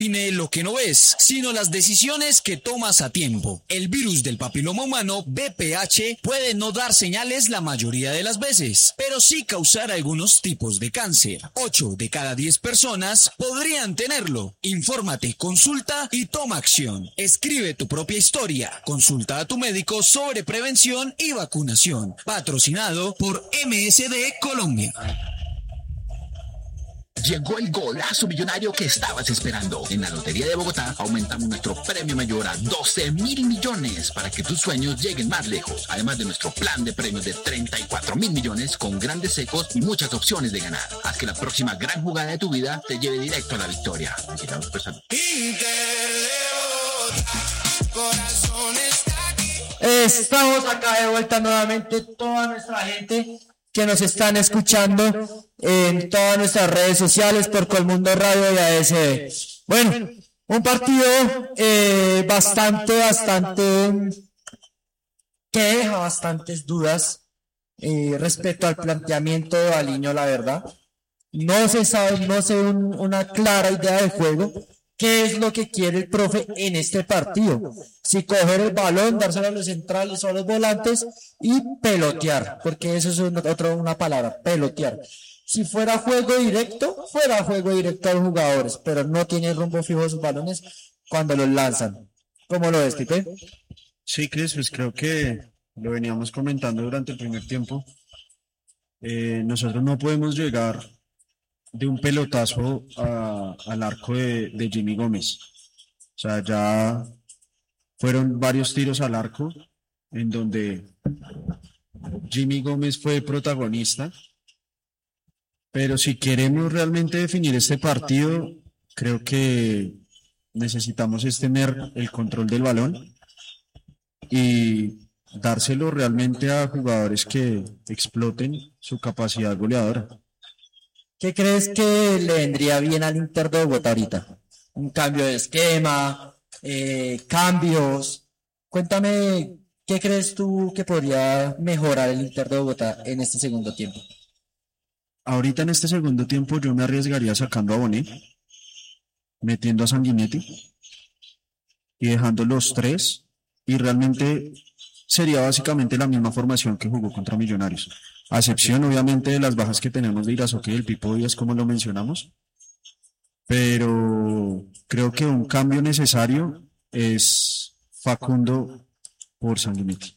define lo que no ves, sino las decisiones que tomas a tiempo. El virus del papiloma humano, VPH, puede no dar señales la mayoría de las veces, pero sí causar algunos tipos de cáncer. 8 de cada 10 personas podrían tenerlo. Infórmate, consulta y toma acción. Escribe tu propia historia. Consulta a tu médico sobre prevención y vacunación. Patrocinado por MSD Colombia. Llegó el golazo millonario que estabas esperando. En la Lotería de Bogotá aumentamos nuestro premio mayor a 12.000 millones para que tus sueños lleguen más lejos. Además de nuestro plan de premios de 34.000 millones con grandes secos y muchas opciones de ganar. Haz que la próxima gran jugada de tu vida te lleve directo a la victoria. Estamos acá de vuelta nuevamente, toda nuestra gente que nos están escuchando en todas nuestras redes sociales por Colmundo Radio y ASB. Bueno, un partido bastante que deja bastantes dudas respecto al planteamiento de Aliño, la verdad. No se sabe, no se ve una clara idea de juego. ¿Qué es lo que quiere el profe en este partido? Si coger el balón, dárselo a los centrales o a los volantes y pelotear, porque eso es una palabra, pelotear. Si fuera juego directo a los jugadores, pero no tiene rumbo fijo de sus balones cuando los lanzan. ¿Cómo lo ves, Pipe? Sí, Cris, pues creo que lo veníamos comentando durante el primer tiempo. Nosotros no podemos llegar de un pelotazo al arco de Jimmy Gómez. O sea, ya fueron varios tiros al arco en donde Jimmy Gómez fue protagonista. Pero si queremos realmente definir este partido, creo que necesitamos tener el control del balón y dárselo realmente a jugadores que exploten su capacidad goleadora. ¿Qué crees que le vendría bien al Inter de Bogotá ahorita? Un cambio de esquema, cambios. Cuéntame, ¿qué crees tú que podría mejorar el Inter de Bogotá en este segundo tiempo? Ahorita en este segundo tiempo yo me arriesgaría sacando a Bonet, metiendo a Sanguinetti y dejando los tres, y realmente sería básicamente la misma formación que jugó contra Millonarios. A excepción, obviamente, de las bajas que tenemos de Irazoque y el Pipo Díaz, como lo mencionamos. Pero creo que un cambio necesario es Facundo por Sanguinetti.